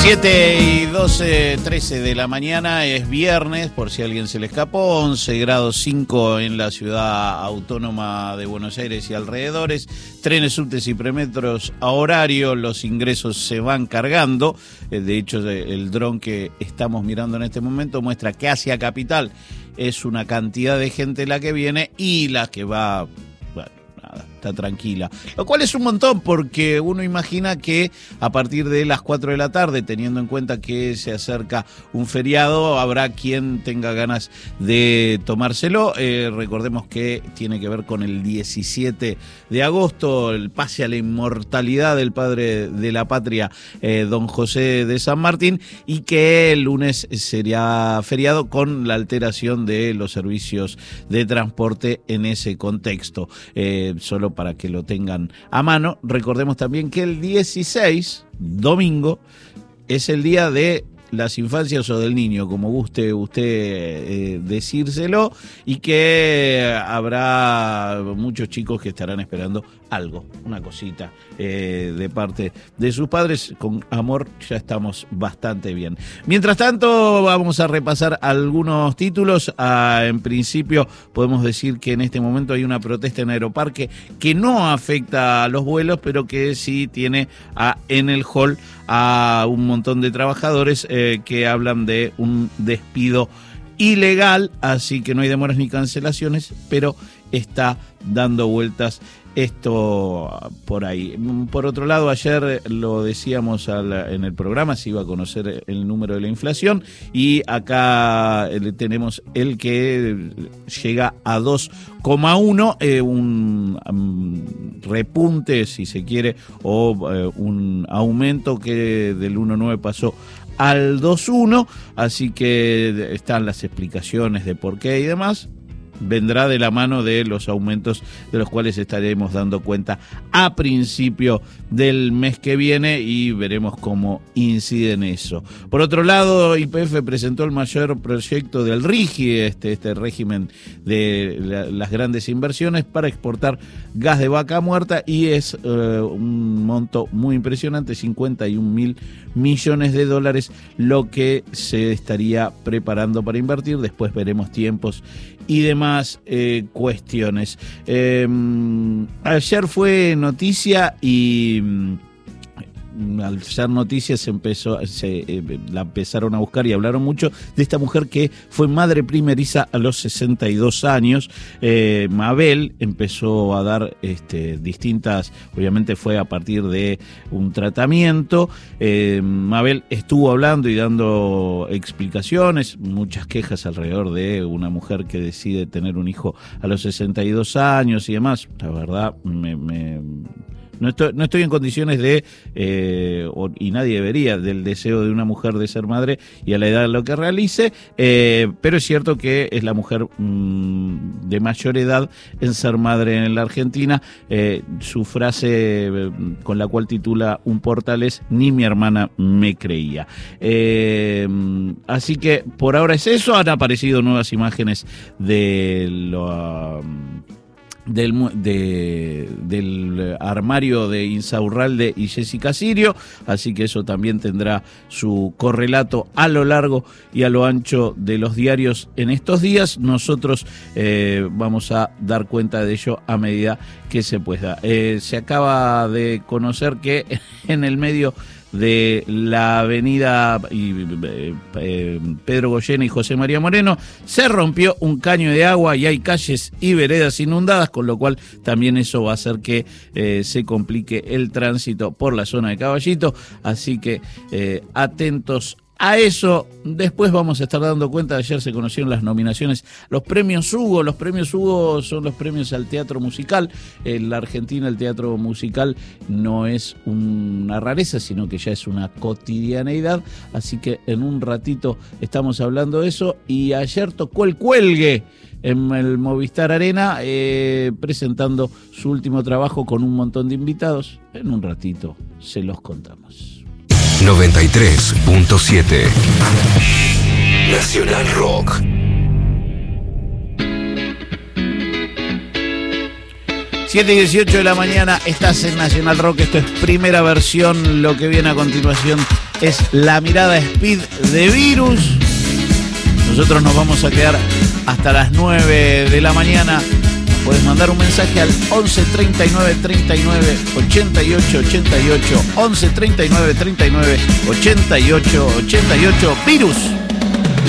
7:13 de la mañana, es viernes, por si a alguien se le escapó, 11 grados 5 en la ciudad autónoma de Buenos Aires y alrededores, trenes, subtes y premetros a horario, los ingresos se van cargando, de hecho el dron que estamos mirando en este momento muestra que hacia Capital es una cantidad de gente la que viene y la que va... está tranquila, lo cual es un montón porque uno imagina que a partir de las 4 de la tarde, teniendo en cuenta que se acerca un feriado, habrá quien tenga ganas de tomárselo. Recordemos que tiene que ver con el 17 de agosto, el pase a la inmortalidad del padre de la patria, don José de San Martín, y que el lunes sería feriado con la alteración de los servicios de transporte en ese contexto. Solo para que lo tengan a mano. Recordemos también que el 16, domingo, es el día de las infancias o del niño, como guste usted decírselo, y que habrá muchos chicos que estarán esperando algo, una cosita de parte de sus padres. Con amor ya estamos bastante bien. Mientras tanto, vamos a repasar algunos títulos. En principio podemos decir que en este momento hay una protesta en Aeroparque que no afecta a los vuelos, pero que sí tiene en el hall a un montón de trabajadores que hablan de un despido ilegal, así que no hay demoras ni cancelaciones, pero está dando vueltas esto por ahí. Por otro lado, ayer lo decíamos en el programa, se iba a conocer el número de la inflación, y acá tenemos el que llega a 2,1, un repunte, si se quiere, o un aumento que del 1,9 pasó al 2,1, así que están las explicaciones de por qué y demás. Vendrá de la mano de los aumentos de los cuales estaremos dando cuenta a principio del mes que viene y veremos cómo incide en eso. Por otro lado, YPF presentó el mayor proyecto del RIGI, este régimen de las grandes inversiones para exportar gas de vaca muerta, y es un monto muy impresionante, 51.000 millones de dólares, lo que se estaría preparando para invertir. Después veremos tiempos y demás cuestiones. Ayer fue noticia y al ser noticia la empezaron a buscar y hablaron mucho de esta mujer que fue madre primeriza a los 62 años. Mabel empezó a dar distintas, obviamente fue a partir de un tratamiento. Mabel estuvo hablando y dando explicaciones, muchas quejas alrededor de una mujer que decide tener un hijo a los 62 años y demás. La verdad, no estoy en condiciones y nadie debería, del deseo de una mujer de ser madre y a la edad de lo que realice, pero es cierto que es la mujer de mayor edad en ser madre en la Argentina. Su frase con la cual titula un portal es: ni mi hermana me creía. Así que por ahora es eso. Han aparecido nuevas imágenes del armario de Insaurralde y Jessica Sirio, así que eso también tendrá su correlato a lo largo y a lo ancho de los diarios en estos días. Nosotros vamos a dar cuenta de ello a medida que se pueda. Se acaba de conocer que en el medio de la avenida Pedro Goyena y José María Moreno se rompió un caño de agua y hay calles y veredas inundadas, con lo cual también eso va a hacer que se complique el tránsito por la zona de Caballito, así que atentos a eso. Después vamos a estar dando cuenta. Ayer se conocieron las nominaciones, los premios Hugo. Los premios Hugo son los premios al teatro musical. En la Argentina el teatro musical no es una rareza, sino que ya es una cotidianeidad. Así que en un ratito estamos hablando de eso. Y ayer tocó el Cuelgue en el Movistar Arena, presentando su último trabajo con un montón de invitados. En un ratito se los contamos. 93.7 Nacional Rock. 7:18 de la mañana, estás en Nacional Rock. Esto es Primera Versión. Lo que viene a continuación es La Mirada Speed de Virus. Nosotros nos vamos a quedar hasta las 9 de la mañana. Puedes mandar un mensaje al 11 39 39 88 88. 11 39 39 88 88. Virus.